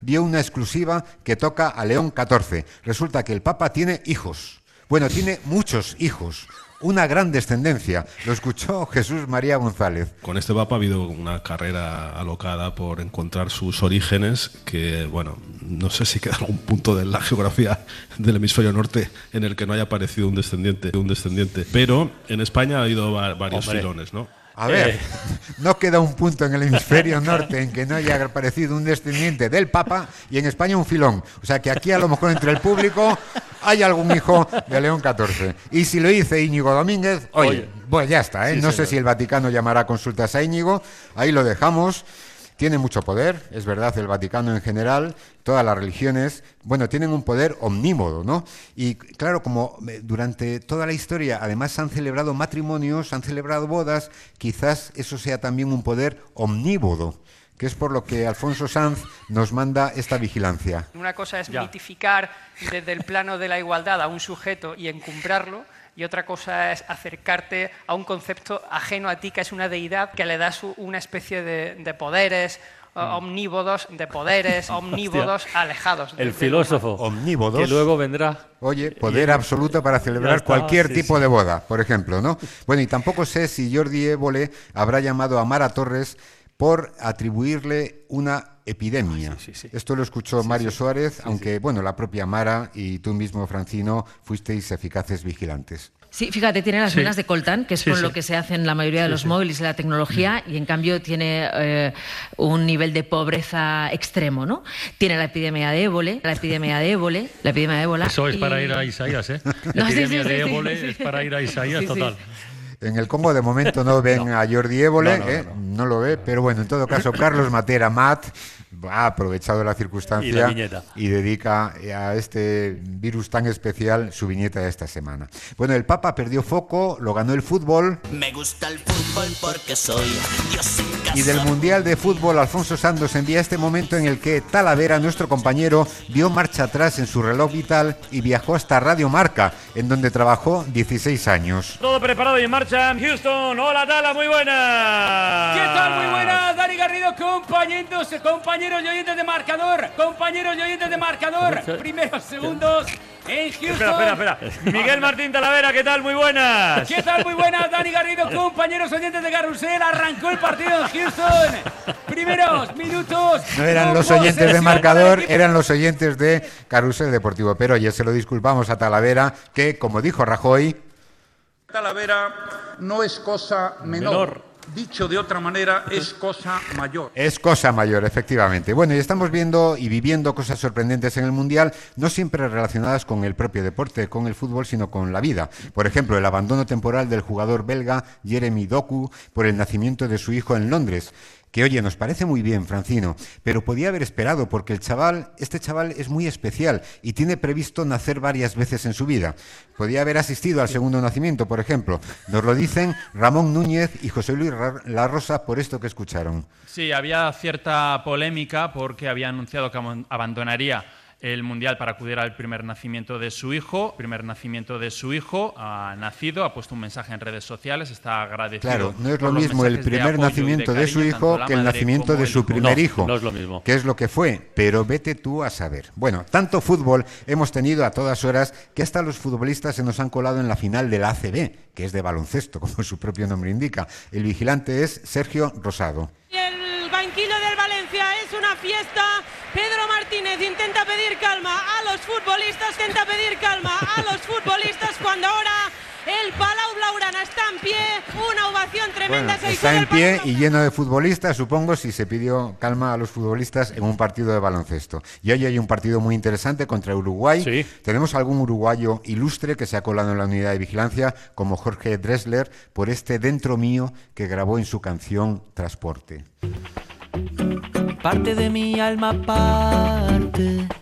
dio una exclusiva que toca a León XIV. Resulta que el Papa tiene hijos. Bueno, tiene muchos hijos. Una gran descendencia. Lo escuchó Jesús María González. Con este Papa ha habido una carrera alocada por encontrar sus orígenes que, bueno, no sé si queda algún punto de la geografía del hemisferio norte en el que no haya aparecido un descendiente. Pero en España ha habido varios filones, ¿no? A ver, no queda un punto en el hemisferio norte en que no haya aparecido un descendiente del Papa y en España un filón. O sea que aquí a lo mejor entre el público hay algún hijo de León XIV. Y si lo dice Íñigo Domínguez, oye, pues ya está, ¿eh? Sí, no sé si el Vaticano llamará consultas a Íñigo, ahí lo dejamos. Tiene mucho poder, es verdad, el Vaticano en general, todas las religiones, bueno, tienen un poder omnímodo, ¿no? Y claro, como durante toda la historia además han celebrado matrimonios, han celebrado bodas, quizás eso sea también un poder omnívodo, que es por lo que Alfonso Sanz nos manda esta vigilancia. Una cosa es mitificar desde el plano de la igualdad a un sujeto y encumbrarlo, y otra cosa es acercarte a un concepto ajeno a ti, que es una deidad que le das una especie de poderes omnívodos, omnívodos alejados. El filósofo omnívodos, que luego vendrá. Oye, poder absoluto para celebrar cualquier tipo de boda, por ejemplo, ¿no? Bueno, y tampoco sé si Jordi Évole habrá llamado a Mara Torres por atribuirle una epidemia. Esto lo escuchó Mario Suárez, aunque, bueno, la propia Mara y tú mismo, Francino, fuisteis eficaces vigilantes. Sí, fíjate, tiene las venas de coltán, que es con lo que se hacen la mayoría de los móviles y la tecnología, y en cambio tiene un nivel de pobreza extremo, ¿no? Tiene la epidemia de ébola. Eso es para ir a Isaías, ¿eh? La epidemia de ébola es para ir a Isaías, total. En el Congo de momento no ven a Jordi Évole, no lo ve, pero bueno, en todo caso Carlos Matera Mat ha aprovechado la circunstancia y dedica a este virus tan especial su viñeta de esta semana. Bueno, el Papa perdió foco, lo ganó el fútbol. Me gusta el fútbol porque soy Dios en casa. Y del Mundial de Fútbol, Alfonso Santos envía este momento en el que Talavera, nuestro compañero, dio marcha atrás en su reloj vital y viajó hasta Radio Marca, en donde trabajó 16 años. Todo preparado y en marcha. Houston, hola Tala, muy buenas. ¿Qué tal? Muy buenas, Dani Garrido, compañeros y oyentes de marcador. Primeros segundos en Houston. Espera. Miguel Martín Talavera, ¿qué tal? Muy buenas. ¿Qué tal? Muy buenas, Dani Garrido, compañeros oyentes de Carrusel. Arrancó el partido en Houston. Primeros minutos. No eran los oyentes de marcador, eran los oyentes de Carrusel Deportivo. Pero oye, se lo disculpamos a Talavera, que, como dijo Rajoy, Talavera no es cosa menor. Dicho de otra manera, es cosa mayor. Es cosa mayor, efectivamente. Bueno, y estamos viendo y viviendo cosas sorprendentes en el Mundial, no siempre relacionadas con el propio deporte, con el fútbol, sino con la vida. Por ejemplo, el abandono temporal del jugador belga Jeremy Doku por el nacimiento de su hijo en Londres. Que, oye, nos parece muy bien, Francino, pero podía haber esperado, porque este chaval es muy especial y tiene previsto nacer varias veces en su vida. Podía haber asistido al segundo nacimiento, por ejemplo. Nos lo dicen Ramón Núñez y José Luis La Rosa por esto que escucharon. Sí, había cierta polémica porque había anunciado que abandonaría el Mundial para acudir al primer nacimiento de su hijo. Ha nacido, ha puesto un mensaje en redes sociales, está agradecido. Claro, no es lo mismo el primer nacimiento de su hijo que el nacimiento de su primer hijo. No es lo mismo. Que es lo que fue, pero vete tú a saber. Bueno, tanto fútbol hemos tenido a todas horas que hasta los futbolistas se nos han colado en la final de la ACB, que es de baloncesto, como su propio nombre indica. El vigilante es Sergio Rosado. El banquillo del Valencia es una fiesta. Pedro Martínez intenta pedir calma a los futbolistas, cuando ahora el Palau Blaugrana está en pie, una ovación tremenda. Bueno, está en pie y lleno de futbolistas, supongo, si se pidió calma a los futbolistas en un partido de baloncesto. Y hoy hay un partido muy interesante contra Uruguay. Sí. Tenemos algún uruguayo ilustre que se ha colado en la unidad de vigilancia, como Jorge Drexler, por este Dentro Mío que grabó en su canción Transporte. Parte de mi alma parte